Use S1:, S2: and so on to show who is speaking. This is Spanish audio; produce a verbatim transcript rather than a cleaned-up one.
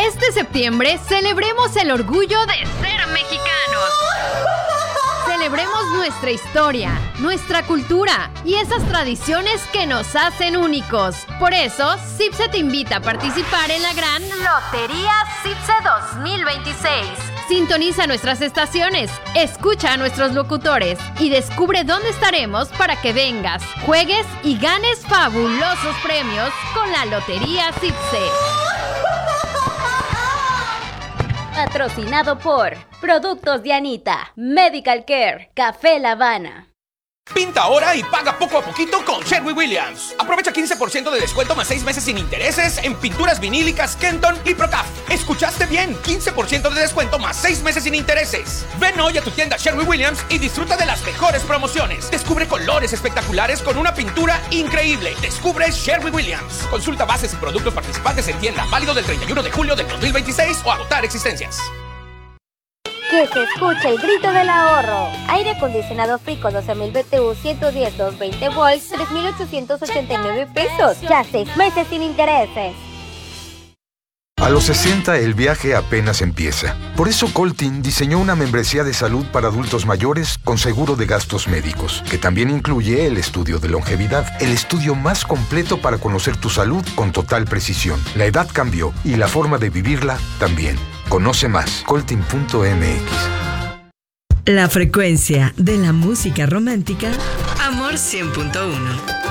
S1: Este septiembre celebremos el orgullo de ser mexicanos. Celebremos nuestra historia, nuestra cultura y esas tradiciones que nos hacen únicos. Por eso, CIPSE te invita a participar en la gran Lotería CIPSE dos mil veintiséis. Sintoniza nuestras estaciones, escucha a nuestros locutores y descubre dónde estaremos para que vengas, juegues y ganes fabulosos premios con la Lotería CIPSE.
S2: Patrocinado por Productos Dianita, Medical Care, Café La Habana.
S3: Pinta ahora y paga poco a poquito con Sherwin Williams. Aprovecha quince por ciento de descuento más seis meses sin intereses en pinturas vinílicas Kenton y Procaf. ¿Escuchaste bien? quince por ciento de descuento más seis meses sin intereses. Ven hoy a tu tienda Sherwin Williams y disfruta de las mejores promociones. Descubre colores espectaculares con una pintura increíble. Descubre Sherwin Williams. Consulta bases y productos participantes en tienda. Válido del treinta y uno de julio del dos mil veintiséis o agotar existencias.
S2: Que se escuche el grito del ahorro. Aire acondicionado Frico doce mil B T U ciento diez doscientos veinte volts, tres mil ochocientos ochenta y nueve pesos. Ya seis meses sin intereses.
S4: A los sesenta el viaje apenas empieza. Por eso Coltin diseñó una membresía de salud para adultos mayores con seguro de gastos médicos, que también incluye el estudio de longevidad, el estudio más completo para conocer tu salud con total precisión. La edad cambió y la forma de vivirla también. Conoce más, coltin punto m x.
S5: La frecuencia de la música romántica, Amor cien punto uno.